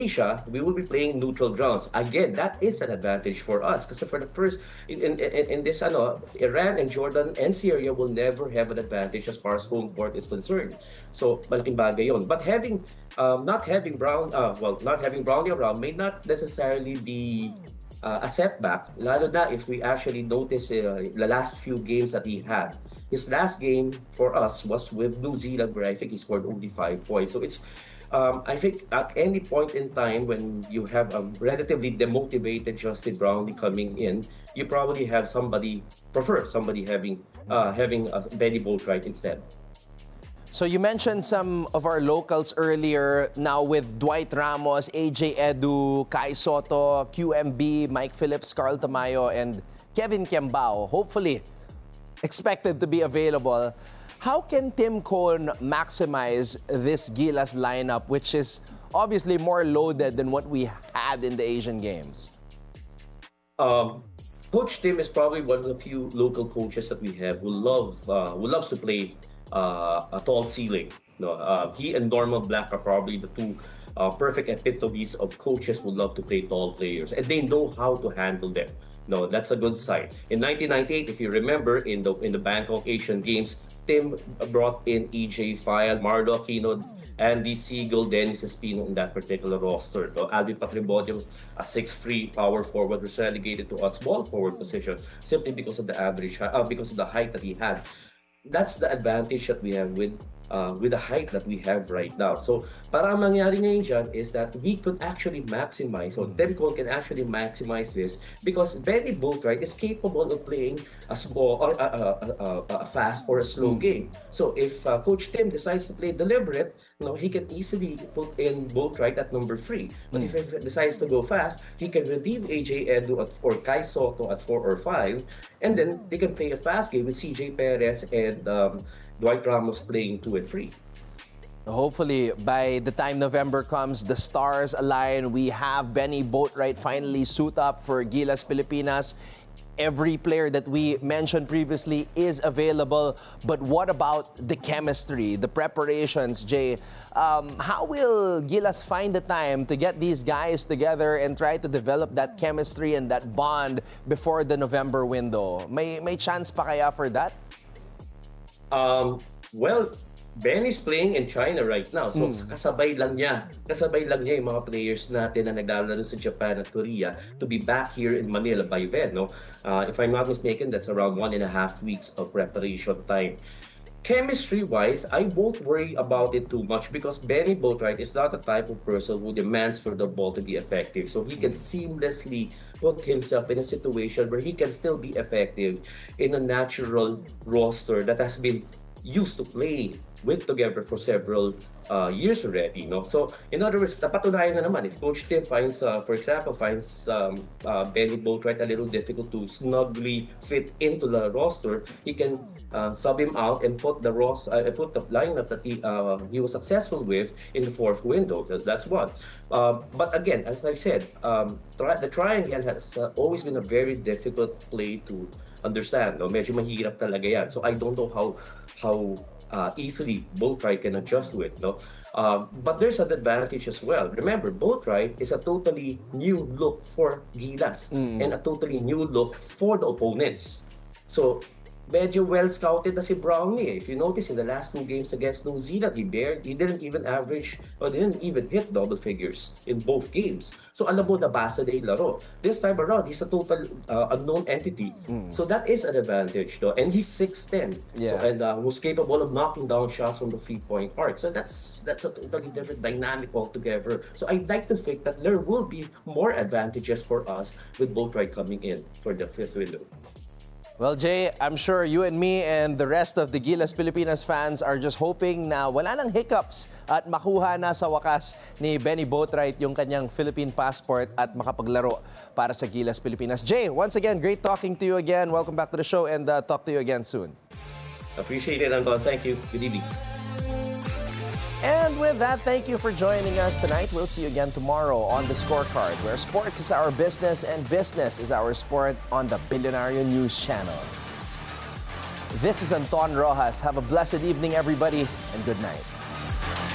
Asia, we will be playing neutral grounds. Again, that is an advantage for us because for the first in this Iran and Jordan and Syria will never have an advantage as far as home court is concerned. So malaking bagay yon. But having not having Brownlee around may not necessarily be a setback, lalo na if we actually notice the last few games that he had. His last game for us was with New Zealand, where I think he scored only 5 points. So I think at any point in time when you have a relatively demotivated Justin Brownlee coming in, you probably have prefer somebody having a Benny Boatwright instead. So you mentioned some of our locals earlier. Now with Dwight Ramos, AJ Edu, Kai Soto, QMB, Mike Phillips, Carl Tamayo, and Kevin Kembao, hopefully expected to be available. How can Tim Cohn maximize this Gilas lineup, which is obviously more loaded than what we had in the Asian Games? Coach Tim is probably one of the few local coaches that we have who loves to play a tall ceiling. He and Norman Black are probably the two perfect epitomes of coaches who love to play tall players, and they know how to handle them. No, that's a good sign. In 1998, if you remember, in the Bangkok Asian Games, Tim brought in EJ File, Marlo Aquino, Andy Siegel, Dennis Espino in that particular roster. No? Alvin Patribodio was a 6'3" power forward, was relegated to a small forward position simply because of because of the height that he had. That's the advantage that we have with the height that we have right now. So, para ang mangyari ngayon dyan is that we could actually maximize, or Tim Cole can actually maximize this because Benny Boatwright is capable of playing a small or a fast or a slow game. So, if Coach Tim decides to play deliberate, he can easily put in Boatwright at number 3. But if he decides to go fast, he can relieve AJ Edu or Kai Soto at 4 or 5, and then they can play a fast game with CJ Perez and Dwight Ramos playing 2 and 3. Hopefully, by the time November comes, the stars align. We have Benny Boatwright finally suit up for Gilas Pilipinas. Every player that we mentioned previously is available. But what about the chemistry, the preparations, Jay? How will Gilas find the time to get these guys together and try to develop that chemistry and that bond before the November window? May chance pa kaya for that? Well, Ben is playing in China right now. So kasabay lang niya yung mga players natin na naglalaro sa Japan at Korea to be back here in Manila by then. No? If I'm not mistaken, that's around 1.5 weeks of preparation time. Chemistry-wise, I won't worry about it too much because Benny Boatwright is not the type of person who demands for the ball to be effective. So he can seamlessly put himself in a situation where he can still be effective in a natural roster that has been used to play with together for several years already. No? So, in other words, napatunayan na naman. If Coach Tim finds, for example, Benny Boatwright a little difficult to snugly fit into the roster, he can sub him out and put the lineup that he was successful with in the fourth window. That's one. But again, as I said, the triangle has always been a very difficult play to understand. No? Medyo mahirap talaga yan. So I don't know how easily Boatwright can adjust to it. No? But there's an advantage as well. Remember, Boatwright is a totally new look for Gilas and a totally new look for the opponents. So, medyo well-scouted na si Brownlee. If you notice, in the last 2 games against New Zealand, he didn't even average or didn't even hit double figures in both games. So alam mo, nabasa na yung laro. This time around, he's a total unknown entity. So that is an advantage. No? And he's 6'10". Yeah. So, and who's capable of knocking down shots from the 3-point arc. So that's a totally different dynamic altogether. So I'd like to think that there will be more advantages for us with Boatwright coming in for the 5th window. Well, Jay, I'm sure you and me and the rest of the Gilas Pilipinas fans are just hoping na wala nang hiccups at makuha na sa wakas ni Benny Boatwright yung kanyang Philippine passport at makapaglaro para sa Gilas Pilipinas. Jay, once again, great talking to you again. Welcome back to the show and talk to you again soon. Appreciate it, Anton. Thank you. Good evening. And with that, thank you for joining us tonight. We'll see you again tomorrow on The Scorecard, where sports is our business and business is our sport on the Billionario News Channel. This is Anton Rojas. Have a blessed evening, everybody, and good night.